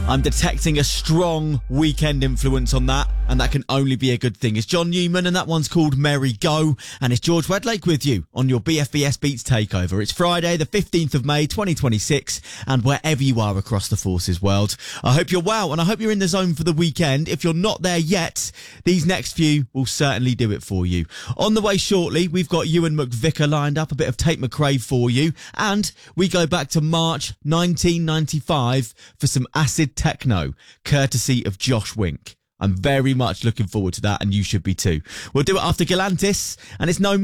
I'm detecting a strong weekend influence on that, and that can only be a good thing. It's John Newman, and that one's called Merry Go, and it's George Wedlake with you on your BFBS Beats Takeover. It's Friday, the 15th of May, 2026, and wherever you are across the Forces world, I hope you're well, and I hope you're in the zone for the weekend. If you're not there yet, these next few will certainly do it for you. On the way shortly, we've got Ewan McVicker lined up, a bit of Tate McRae for you, and we go back to March 1995 for some acid techno, courtesy of Josh Wink. I'm very much looking forward to that, and you should be too. We'll do it after Galantis, and it's no